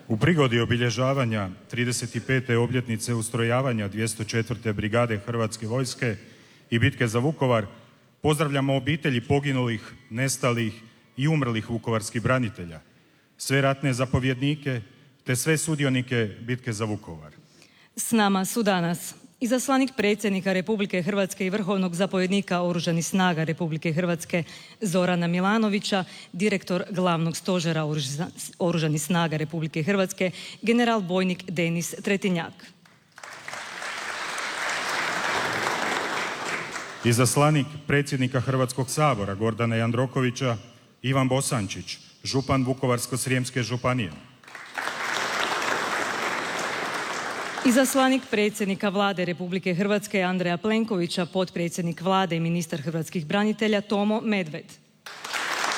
U prigodi obilježavanja 35. obljetnice ustrojavanja 204. brigade Hrvatske vojske i bitke za Vukovar pozdravljamo obitelji poginulih, nestalih i umrlih vukovarskih branitelja, sve ratne zapovjednike te sve sudionike bitke za Vukovar. S nama su danas izaslanik predsjednika Republike Hrvatske i vrhovnog zapovjednika Oružanih snaga Republike Hrvatske Zorana Milanovića, direktor Glavnog stožera Oružanih snaga Republike Hrvatske, general bojnik Denis Tretinjak. Izaslanik predsjednika Hrvatskog sabora Gordana Jandrokovića Ivan Bosančić, župan Vukovarsko-srijemske županije. Izaslanik predsjednika Vlade Republike Hrvatske Andreja Plenkovića, potpredsjednik Vlade i ministar hrvatskih branitelja Tomo Medved.